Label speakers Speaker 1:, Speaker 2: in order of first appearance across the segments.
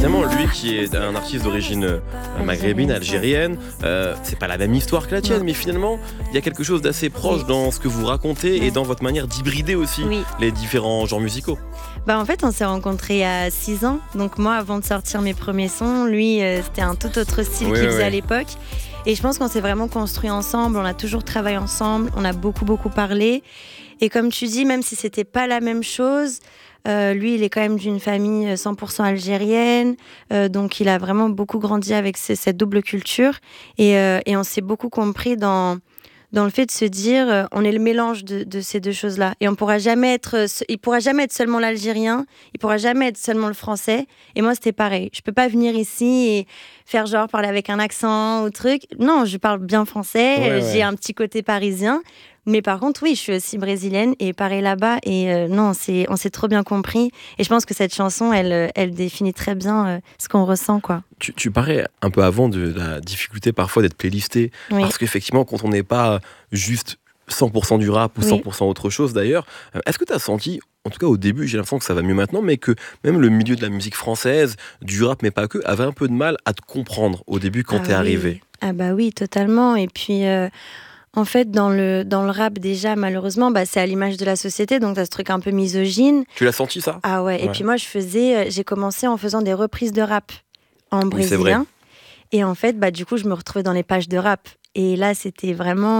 Speaker 1: finalement, lui qui est un artiste d'origine maghrébine, algérienne, c'est pas la même histoire que la tienne, mais finalement, il y a quelque chose d'assez proche dans ce que vous racontez et dans votre manière d'hybrider aussi les différents genres musicaux.
Speaker 2: En fait, on s'est rencontrés il y a 6 ans. Donc moi, avant de sortir mes premiers sons, lui, c'était un tout autre style qu'il faisait à l'époque. Et je pense qu'on s'est vraiment construit ensemble. On a toujours travaillé ensemble. On a beaucoup parlé. Et comme tu dis, même si c'était pas la même chose, lui, il est quand même d'une famille 100% algérienne. Donc il a vraiment beaucoup grandi avec cette double culture. Et on s'est beaucoup compris dans le fait de se dire on est le mélange de ces deux choses-là et il pourra jamais être seulement l'algérien, il pourra jamais être seulement le français. Et moi c'était pareil, je peux pas venir ici et faire genre parler avec un accent ou truc. Non, je parle bien français, j'ai un petit côté parisien. Mais par contre, oui, je suis aussi brésilienne et pareil là-bas. Et non, on s'est trop bien compris. Et je pense que cette chanson, elle définit très bien ce qu'on ressent, quoi.
Speaker 1: Tu parlais un peu avant de la difficulté parfois d'être playlisté. Parce qu'effectivement, quand on n'est pas juste 100% du rap ou 100% autre chose d'ailleurs, est-ce que tu as senti, en tout cas au début, j'ai l'impression que ça va mieux maintenant, mais que même le milieu de la musique française, du rap mais pas que, avait un peu de mal à te comprendre au début quand t'es arrivé?
Speaker 2: Ah bah oui, totalement. Et puis... En fait, dans le rap, déjà, malheureusement, c'est à l'image de la société, donc t'as ce truc un peu misogyne.
Speaker 1: Tu l'as senti, ça ?
Speaker 2: Ah ouais, et puis moi, j'ai commencé en faisant des reprises de rap en brésilien.
Speaker 1: C'est vrai.
Speaker 2: Et en fait, du coup, je me retrouvais dans les pages de rap. Et là, c'était vraiment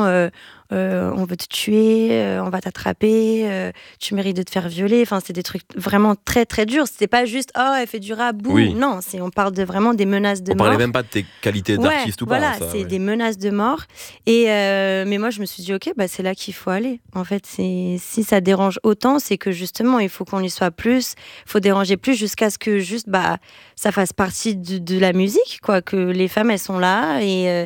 Speaker 2: on veut te tuer, on va t'attraper, tu mérites de te faire violer. Enfin, c'était des trucs vraiment très très durs. C'était pas juste elle fait du rap, boum. Non, on parle vraiment des menaces de mort.
Speaker 1: On parlait même pas de tes qualités d'artiste ou pas.
Speaker 2: Voilà, c'est des menaces de mort. Et mais moi, je me suis dit ok, c'est là qu'il faut aller. En fait, si ça dérange autant, c'est que justement, il faut qu'on y soit plus. Il faut déranger plus jusqu'à ce que ça fasse partie de la musique, quoi. Que les femmes, elles sont là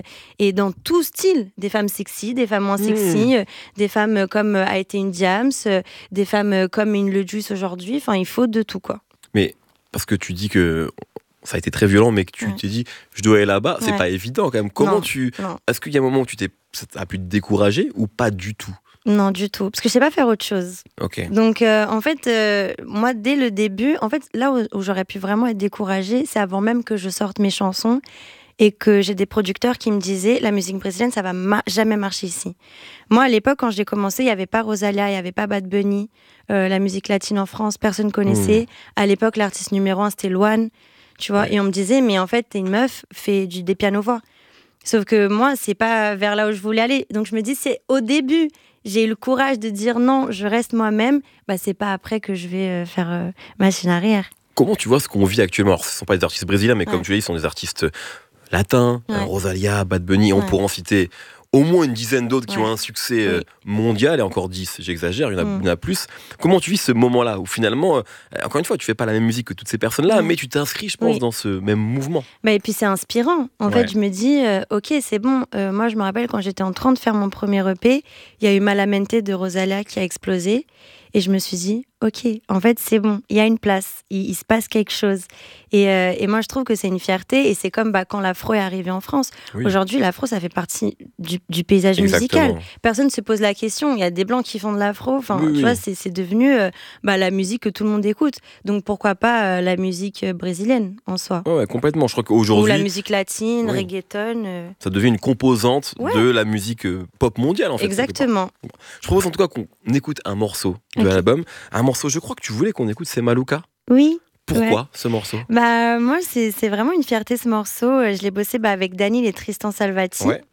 Speaker 2: et dans tout style, des femmes sexy, des femmes moins sexy, des femmes comme a été une Diams, des femmes comme une Le Juice aujourd'hui. Enfin, il faut de tout, quoi.
Speaker 1: Mais parce que tu dis que ça a été très violent, mais que tu t'es dit je dois aller là-bas, c'est pas évident quand même. Comment Est-ce qu'il y a un moment où ça a pu te décourager ou pas du tout?
Speaker 2: Non, du tout, parce que je sais pas faire autre chose. Donc, en fait, moi, dès le début, en fait, là où j'aurais pu vraiment être découragée, c'est avant même que je sorte mes chansons et que j'ai des producteurs qui me disaient la musique brésilienne, ça va jamais marcher ici. Moi, à l'époque, quand j'ai commencé, il y avait pas Rosalía, il y avait pas Bad Bunny, la musique latine en France, personne connaissait. À l'époque, l'artiste numéro 1, c'était Luan, tu vois. Et on me disait, mais en fait, t'es une meuf, fais des pianos-voix. Sauf que moi, c'est pas vers là où je voulais aller. Donc, je me dis, c'est au début. J'ai eu le courage de dire non, je reste moi-même. C'est pas après que je vais faire machine arrière.
Speaker 1: Comment tu vois ce qu'on vit actuellement? Alors, ce ne sont pas des artistes brésiliens, mais comme tu l'as dit, ce sont des artistes latins, Rosalía, Bad Bunny, on pourrait en citer au moins une dizaine d'autres qui ont un succès mondial, et encore 10, j'exagère, il y en a plus. Comment tu vis ce moment-là où finalement, encore une fois, tu fais pas la même musique que toutes ces personnes-là, mais tu t'inscris, je pense, dans ce même mouvement.
Speaker 2: Et puis c'est inspirant. En fait, je me dis, ok, c'est bon. Moi, je me rappelle quand j'étais en train de faire mon premier EP, il y a eu Malamente de Rosalía qui a explosé. Et je me suis dit, ok, en fait, c'est bon, il y a une place, il se passe quelque chose. Et moi, je trouve que c'est une fierté. Et c'est comme quand l'afro est arrivé en France. Aujourd'hui, l'afro, ça fait partie du paysage musical. Personne ne se pose la question. Il y a des Blancs qui font de l'afro. Enfin, tu vois, c'est devenu la musique que tout le monde écoute. Donc, pourquoi pas la musique brésilienne, en soi.
Speaker 1: Ouais, complètement. Je crois qu'aujourd'hui...
Speaker 2: Ou la musique latine, reggaeton.
Speaker 1: Ça devient une composante de la musique pop mondiale, en fait.
Speaker 2: Exactement.
Speaker 1: Je propose en tout cas qu'on écoute un morceau de l'album. Un morceau, je crois que tu voulais qu'on écoute, c'est Maluca.
Speaker 2: Oui.
Speaker 1: Pourquoi ce morceau?
Speaker 2: Moi, c'est vraiment une fierté, ce morceau. Je l'ai bossé avec Daniel et Tristan Salvati.